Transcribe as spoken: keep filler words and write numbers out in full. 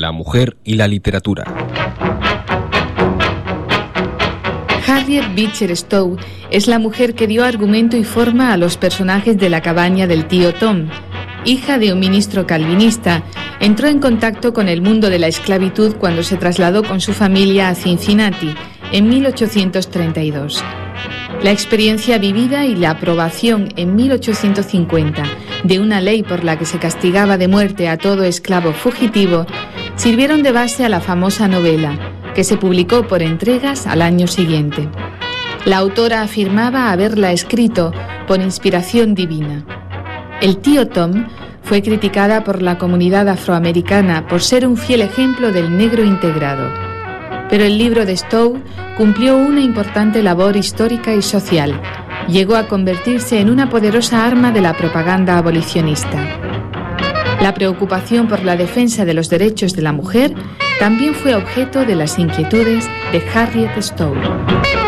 la mujer y la literatura. Harriet Beecher Stowe es la mujer que dio argumento y forma a los personajes de La cabaña del tío Tom. Hija de un ministro calvinista, entró en contacto con el mundo de la esclavitud cuando se trasladó con su familia a Cincinnati en mil ochocientos treinta y dos. La experiencia vivida y la aprobación en mil ochocientos cincuenta de una ley por la que se castigaba de muerte a todo esclavo fugitivo sirvieron de base a la famosa novela, que se publicó por entregas al año siguiente. La autora afirmaba haberla escrito por inspiración divina. El tío Tom fue criticada por la comunidad afroamericana por ser un fiel ejemplo del negro integrado. Pero el libro de Stowe cumplió una importante labor histórica y social. Llegó a convertirse en una poderosa arma de la propaganda abolicionista. La preocupación por la defensa de los derechos de la mujer también fue objeto de las inquietudes de Harriet Stowe.